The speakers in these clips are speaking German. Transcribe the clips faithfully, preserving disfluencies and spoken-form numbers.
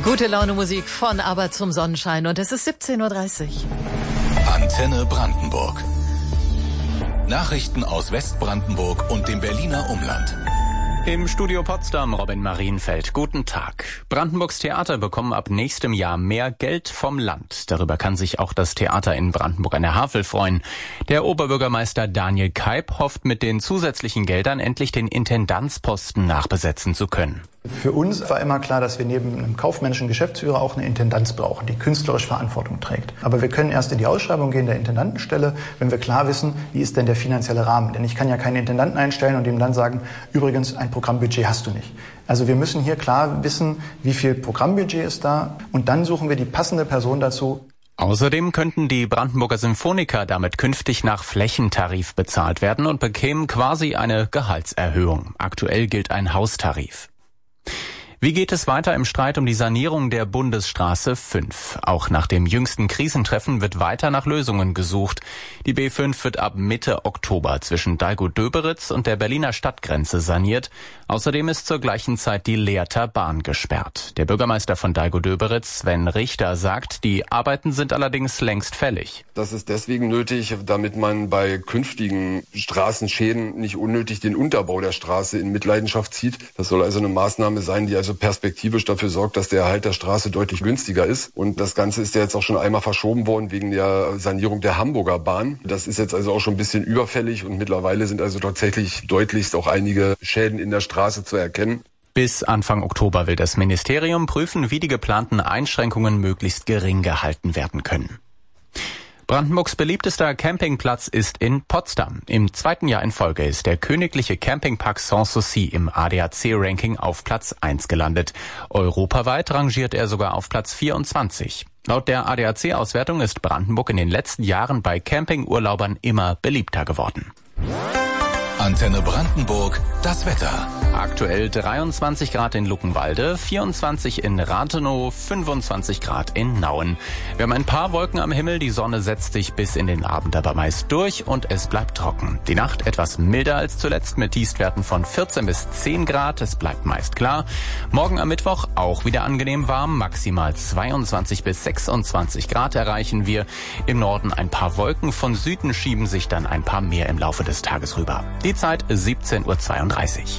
Gute Laune Musik von Aber zum Sonnenschein und es ist siebzehn Uhr dreißig. Antenne Brandenburg. Nachrichten aus Westbrandenburg und dem Berliner Umland. Im Studio Potsdam Robin Marienfeld. Guten Tag. Brandenburgs Theater bekommen ab nächstem Jahr mehr Geld vom Land. Darüber kann sich auch das Theater in Brandenburg an der Havel freuen. Der Oberbürgermeister Daniel Keib hofft, mit den zusätzlichen Geldern endlich den Intendanzposten nachbesetzen zu können. Für uns war immer klar, dass wir neben einem kaufmännischen Geschäftsführer auch eine Intendanz brauchen, die künstlerisch Verantwortung trägt. Aber wir können erst in die Ausschreibung gehen der Intendantenstelle, wenn wir klar wissen, wie ist denn der finanzielle Rahmen. Denn ich kann ja keinen Intendanten einstellen und ihm dann sagen, übrigens, ein Programmbudget hast du nicht. Also wir müssen hier klar wissen, wie viel Programmbudget ist da und dann suchen wir die passende Person dazu. Außerdem könnten die Brandenburger Symphoniker damit künftig nach Flächentarif bezahlt werden und bekämen quasi eine Gehaltserhöhung. Aktuell gilt ein Haustarif. Wie geht es weiter im Streit um die Sanierung der Bundesstraße fünf? Auch nach dem jüngsten Krisentreffen wird weiter nach Lösungen gesucht. Die B fünf wird ab Mitte Oktober zwischen Dahlgow-Döberitz und der Berliner Stadtgrenze saniert. Außerdem ist zur gleichen Zeit die Lehrter Bahn gesperrt. Der Bürgermeister von Dahlgow-Döberitz, Sven Richter, sagt, die Arbeiten sind allerdings längst fällig. Das ist deswegen nötig, damit man bei künftigen Straßenschäden nicht unnötig den Unterbau der Straße in Mitleidenschaft zieht. Das soll also eine Maßnahme sein, die also perspektivisch dafür sorgt, dass der Erhalt der Straße deutlich günstiger ist. Und das Ganze ist ja jetzt auch schon einmal verschoben worden wegen der Sanierung der Hamburger Bahn. Das ist jetzt also auch schon ein bisschen überfällig und mittlerweile sind also tatsächlich deutlichst auch einige Schäden in der Straße zu erkennen. Bis Anfang Oktober will das Ministerium prüfen, wie die geplanten Einschränkungen möglichst gering gehalten werden können. Brandenburgs beliebtester Campingplatz ist in Potsdam. Im zweiten Jahr in Folge ist der königliche Campingpark Sanssouci im A D A C-Ranking auf Platz eins gelandet. Europaweit rangiert er sogar auf Platz vierundzwanzig. Laut der A D A C-Auswertung ist Brandenburg in den letzten Jahren bei Campingurlaubern immer beliebter geworden. Antenne Brandenburg, das Wetter. Aktuell dreiundzwanzig Grad in Luckenwalde, vierundzwanzig in Rathenow, fünfundzwanzig Grad in Nauen. Wir haben ein paar Wolken am Himmel, die Sonne setzt sich bis in den Abend aber meist durch und es bleibt trocken. Die Nacht etwas milder als zuletzt mit Tiefstwerten von vierzehn bis zehn Grad, es bleibt meist klar. Morgen am Mittwoch auch wieder angenehm warm, maximal zweiundzwanzig bis sechsundzwanzig Grad erreichen wir. Im Norden ein paar Wolken, von Süden schieben sich dann ein paar mehr im Laufe des Tages rüber. Die Zeit siebzehn Uhr zweiunddreißig.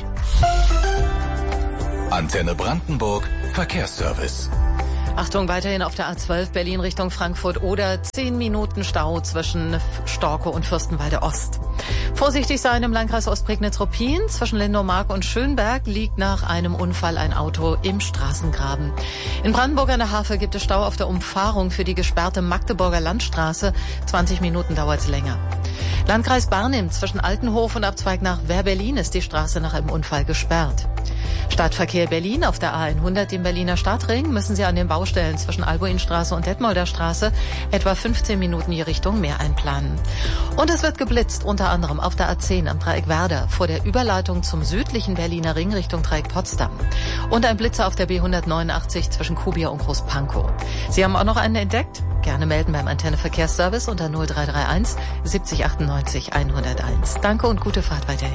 Antenne Brandenburg, Verkehrsservice. Achtung, weiterhin auf der A zwölf Berlin Richtung Frankfurt oder zehn Minuten Stau zwischen Storkow und Fürstenwalde Ost. Vorsichtig sein im Landkreis Ostprignitz-Ruppin. Zwischen Lindow-Mark und Schönberg liegt nach einem Unfall ein Auto im Straßengraben. In Brandenburg an der Havel gibt es Stau auf der Umfahrung für die gesperrte Magdeburger Landstraße. zwanzig Minuten dauert es länger. Landkreis Barnim, zwischen Altenhof und Abzweig nach Wehr-Berlin ist die Straße nach einem Unfall gesperrt. Stadtverkehr Berlin auf der A hundert im Berliner Stadtring müssen Sie an den Baustellen zwischen Albuinstraße und Detmolder Straße etwa fünfzehn Minuten je Richtung mehr einplanen. Und es wird geblitzt, unter anderem auf der A zehn am Dreieck Werder vor der Überleitung zum südlichen Berliner Ring Richtung Dreieck Potsdam. Und ein Blitzer auf der B hundertneunundachtzig zwischen Kubier und Großpankow. Sie haben auch noch einen entdeckt? Gerne melden beim Antenne Verkehrsservice unter null drei drei eins siebzig achtundneunzig hunderteins. Danke und gute Fahrt weiterhin.